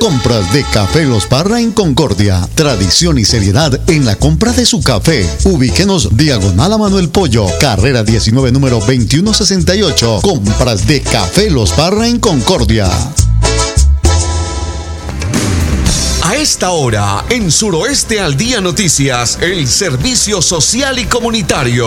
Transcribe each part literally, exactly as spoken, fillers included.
Compras de Café Los Parra en Concordia. Tradición y seriedad en la compra de su café. Ubíquenos diagonal a Manuel Pollo, carrera diecinueve, número veintiuno sesenta y ocho. Compras de Café Los Parra en Concordia. A esta hora, en Suroeste al Día Noticias, el servicio social y comunitario.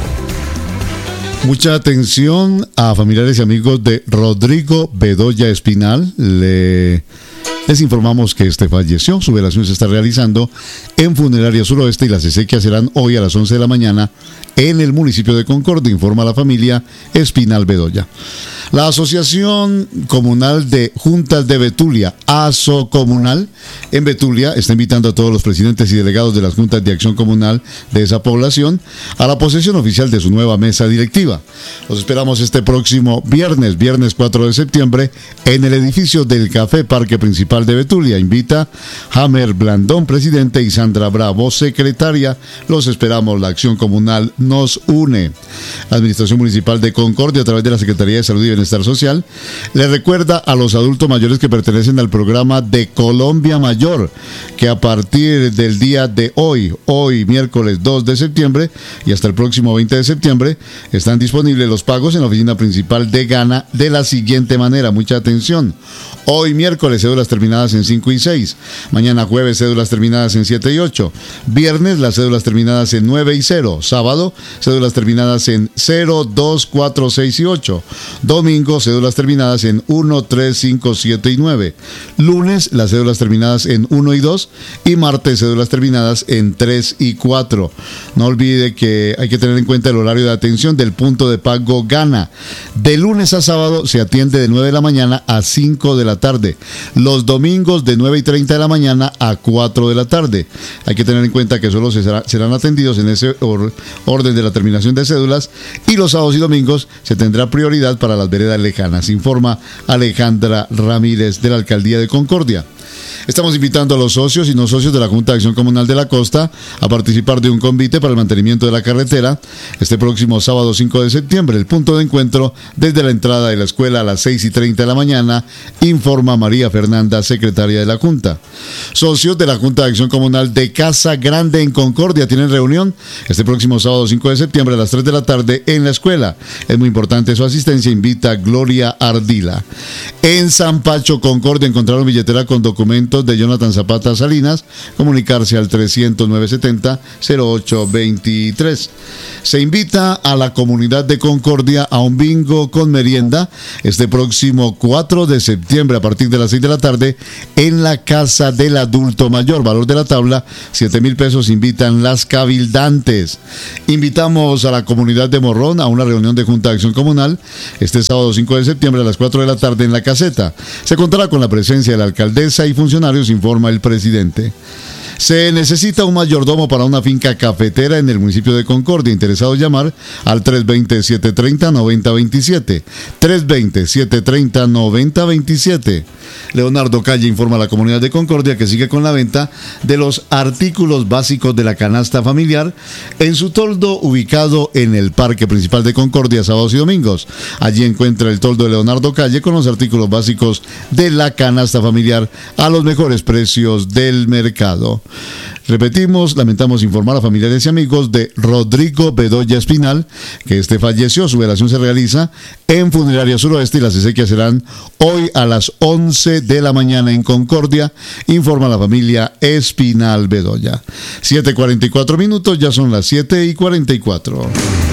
Mucha atención a familiares y amigos de Rodrigo Bedoya Espinal. Le, les informamos que este falleció. Su velación se está realizando en Funeraria Suroeste y las exequias serán hoy a las once de la mañana en el municipio de Concordia, informa la familia Espinal Bedoya. La Asociación Comunal de Juntas de Betulia, ASO Comunal, en Betulia, está invitando a todos los presidentes y delegados de las juntas de acción comunal de esa población a la posesión oficial de su nueva mesa directiva. Los esperamos este próximo viernes, viernes cuatro de septiembre, en el edificio del Café Parque Principal de Betulia. Invita Jamer Blandón, presidente, y Sandra Bravo, secretaria. Los esperamos, la acción comunal nos une. La Administración Municipal de Concordia, a través de la Secretaría de Salud y Bienestar Social, le recuerda a los adultos mayores que pertenecen al programa de Colombia Mayor que a partir del día de hoy, hoy miércoles dos de septiembre y hasta el próximo veinte de septiembre, están disponibles los pagos en la oficina principal de Gana de la siguiente manera. Mucha atención. Hoy miércoles, cédulas terminadas en cinco y seis. Mañana jueves, cédulas terminadas en siete y ocho. Viernes, las cédulas terminadas en nueve y cero. Sábado, cédulas terminadas en cero, dos, cuatro, seis y ocho. Domingo, cédulas terminadas en uno, tres, cinco, siete y nueve. Lunes, las cédulas terminadas en uno y dos. Y martes, cédulas terminadas en tres y cuatro. No olvide que hay que tener en cuenta el horario de atención del punto de pago Gana. De lunes a sábado se atiende de nueve de la mañana a cinco de la tarde. Los domingos de nueve y treinta de la mañana a cuatro de la tarde. Hay que tener en cuenta que solo se será, serán atendidos en ese or, orden de la terminación de cédulas, y los sábados y domingos se tendrá prioridad para las veredas lejanas, informa Alejandra Ramírez de la Alcaldía de Concordia. Estamos invitando a los socios y no socios de la Junta de Acción Comunal de la Costa a participar de un convite para el mantenimiento de la carretera este próximo sábado cinco de septiembre. El punto de encuentro desde la entrada de la escuela a las seis y treinta de la mañana, informa María Fernanda, secretaria de la Junta. Socios de la Junta de Acción Comunal de Casa Grande en Concordia tienen reunión este próximo sábado cinco de septiembre a las tres de la tarde en la escuela. Es muy importante su asistencia, invita Gloria Ardila. En San Pacho, Concordia, encontraron billetera con documentos de Jonathan Zapata Salinas. Comunicarse al trescientos, nueve setenta, cero ocho veintitrés. Se invita a la comunidad de Concordia a un bingo con merienda este próximo cuatro de septiembre a partir de las seis de la tarde en la Casa del Adulto Mayor. Valor de la tabla, siete mil pesos. Invitan las cabildantes. Invitamos a la comunidad de Morrón a una reunión de Junta de Acción Comunal este sábado cinco de septiembre a las cuatro de la tarde en la caseta. Se contará con la presencia de la alcaldesa y funcionarios, informa el presidente. Se necesita un mayordomo para una finca cafetera en el municipio de Concordia. Interesados llamar al tres dos cero, siete tres cero, nueve cero dos siete. tres dos cero, siete tres cero, nueve cero dos siete. Leonardo Calle informa a la comunidad de Concordia que sigue con la venta de los artículos básicos de la canasta familiar en su toldo ubicado en el Parque Principal de Concordia sábados y domingos. Allí encuentra el toldo de Leonardo Calle con los artículos básicos de la canasta familiar a los mejores precios del mercado. Repetimos, lamentamos informar a familiares y amigos de Rodrigo Bedoya Espinal que este falleció. Su velación se realiza en Funeraria Suroeste y las exequias serán hoy a las once de la mañana en Concordia, informa la familia Espinal Bedoya. siete cuarenta y cuatro minutos, ya son las siete y cuarenta y cuatro.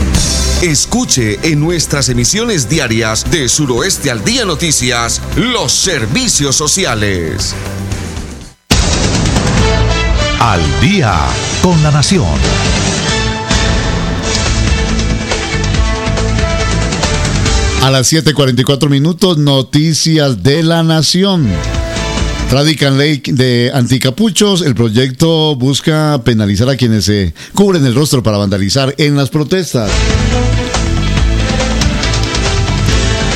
Escuche en nuestras emisiones diarias de Suroeste al Día Noticias los servicios sociales. Al día con la nación. A las siete cuarenta y cuatro minutos, noticias de la nación. Radican ley de anticapuchos. El proyecto busca penalizar a quienes se cubren el rostro para vandalizar en las protestas.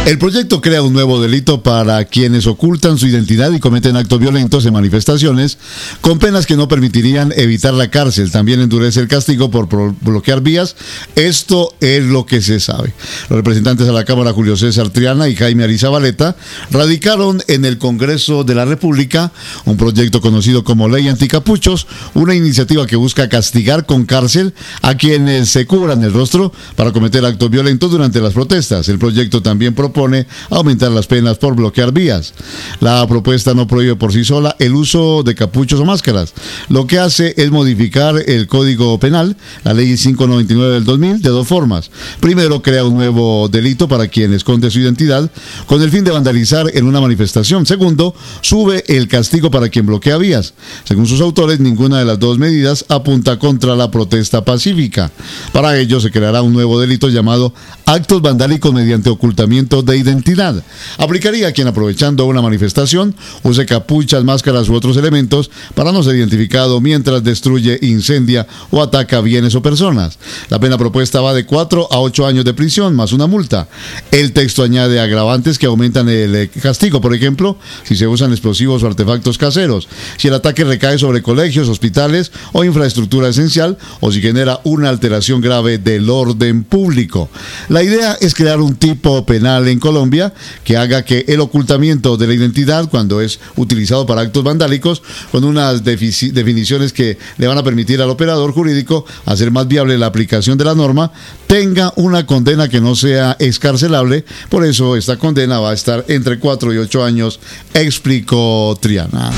El proyecto crea un nuevo delito para quienes ocultan su identidad y cometen actos violentos en manifestaciones, con penas que no permitirían evitar la cárcel. También endurece el castigo por bloquear vías. Esto es lo que se sabe. Los representantes a la Cámara, Julio César Triana y Jaime Arizabaleta, radicaron en el Congreso de la República un proyecto conocido como Ley Anticapuchos, una iniciativa que busca castigar con cárcel a quienes se cubran el rostro para cometer actos violentos durante las protestas. El proyecto también propone propone aumentar las penas por bloquear vías. La propuesta no prohíbe por sí sola el uso de capuchos o máscaras. Lo que hace es modificar el Código Penal, la Ley quinientos noventa y nueve del dos mil, de dos formas. Primero, crea un nuevo delito para quien esconde su identidad con el fin de vandalizar en una manifestación. Segundo, sube el castigo para quien bloquea vías. Según sus autores, ninguna de las dos medidas apunta contra la protesta pacífica. Para ello, se creará un nuevo delito llamado actos vandálicos mediante ocultamiento de identidad. Aplicaría a quien, aprovechando una manifestación, use capuchas, máscaras u otros elementos para no ser identificado mientras destruye, incendia o ataca bienes o personas. La pena propuesta va de cuatro a ocho años de prisión más una multa. El texto añade agravantes que aumentan el castigo, por ejemplo, si se usan explosivos o artefactos caseros, si el ataque recae sobre colegios, hospitales o infraestructura esencial, o si genera una alteración grave del orden público. La idea es crear un tipo penal en Colombia que haga que el ocultamiento de la identidad, cuando es utilizado para actos vandálicos, con unas definiciones que le van a permitir al operador jurídico hacer más viable la aplicación de la norma, tenga una condena que no sea excarcelable. Por eso esta condena va a estar entre cuatro y ocho años, explicó Triana.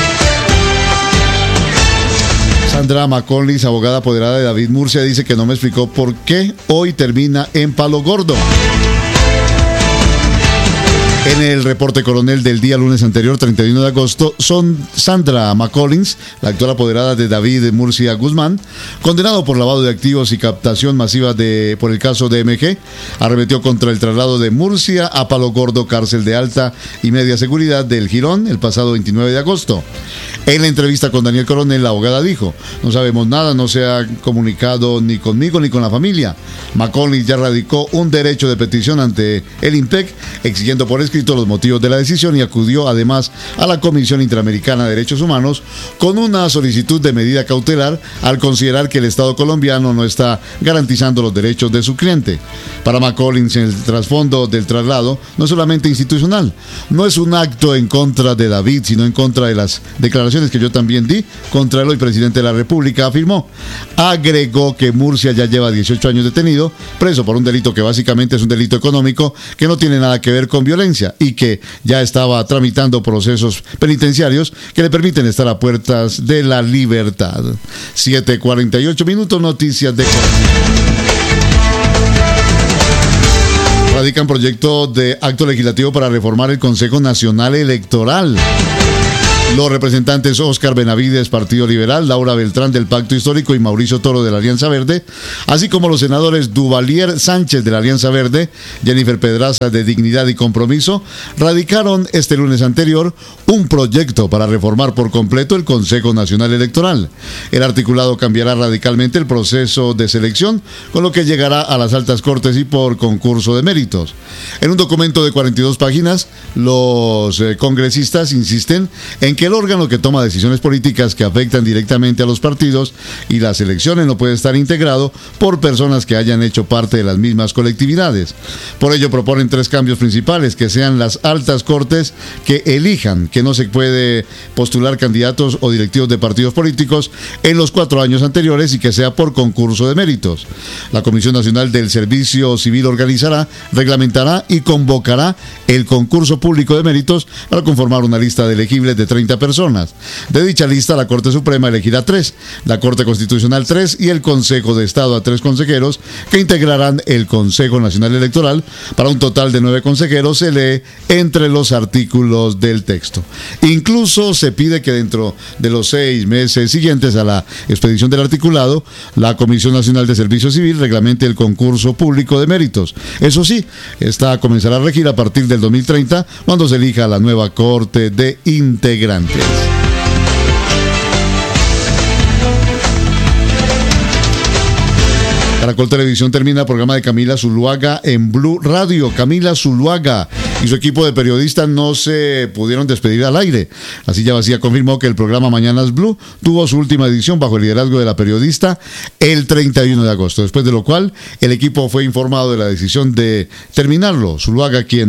Sandra Macolis, abogada apoderada de David Murcia, dice que no me explicó por qué hoy termina en Palo Gordo. En el reporte coronel del día lunes anterior, treinta y uno de agosto, son Sandra McCollins, la actual apoderada de David Murcia Guzmán, condenado por lavado de activos y captación masiva de por el caso de M G, arremetió contra el traslado de Murcia a Palo Gordo, cárcel de alta y media seguridad del Jirón, el pasado veintinueve de agosto. En la entrevista con Daniel Coronel, la abogada dijo: no sabemos nada, no se ha comunicado ni conmigo ni con la familia. McCollins ya radicó un derecho de petición ante el IMPEC, exigiendo por escrito los motivos de la decisión, y acudió además a la Comisión Interamericana de Derechos Humanos con una solicitud de medida cautelar al considerar que el Estado colombiano no está garantizando los derechos de su cliente. Para McCollins, el trasfondo del traslado no es solamente institucional, no es un acto en contra de David, sino en contra de las declaraciones que yo también di contra el hoy presidente de la República, afirmó. Agregó que Murcia ya lleva dieciocho años detenido, preso por un delito que básicamente es un delito económico que no tiene nada que ver con violencia, y que ya estaba tramitando procesos penitenciarios que le permiten estar a puertas de la libertad. siete cuarenta y ocho minutos, noticias de Radican proyecto de acto legislativo para reformar el Consejo Nacional Electoral. Los representantes Óscar Benavides, Partido Liberal, Laura Beltrán del Pacto Histórico y Mauricio Toro de la Alianza Verde, así como los senadores Duvalier Sánchez de la Alianza Verde, Jennifer Pedraza de Dignidad y Compromiso, radicaron este lunes anterior un proyecto para reformar por completo el Consejo Nacional Electoral. El articulado cambiará radicalmente el proceso de selección, con lo que llegará a las altas cortes y por concurso de méritos. En un documento de cuarenta y dos páginas, los eh, congresistas insisten en que el órgano que toma decisiones políticas que afectan directamente a los partidos y las elecciones no puede estar integrado por personas que hayan hecho parte de las mismas colectividades. Por ello proponen tres cambios principales: que sean las altas cortes que elijan, que no se puede postular candidatos o directivos de partidos políticos en los cuatro años anteriores, y que sea por concurso de méritos. La Comisión Nacional del Servicio Civil organizará, reglamentará y convocará el concurso público de méritos para conformar una lista de elegibles de treinta personas. De dicha lista, la Corte Suprema elegirá tres, la Corte Constitucional tres y el Consejo de Estado a tres consejeros que integrarán el Consejo Nacional Electoral. Para un total de nueve consejeros, se lee entre los artículos del texto. Incluso se pide que dentro de los seis meses siguientes a la expedición del articulado, la Comisión Nacional de Servicio Civil reglamente el concurso público de méritos. Eso sí, esta comenzará a regir a partir del dos mil treinta, cuando se elija la nueva Corte de Integrantes. Caracol Televisión termina el programa de Camila Zuluaga en Blue Radio. Camila Zuluaga y su equipo de periodistas no se pudieron despedir al aire. Así ya Vacía confirmó que el programa Mañanas Blue tuvo su última edición bajo el liderazgo de la periodista el treinta y uno de agosto, después de lo cual el equipo fue informado de la decisión de terminarlo. Zuluaga, quien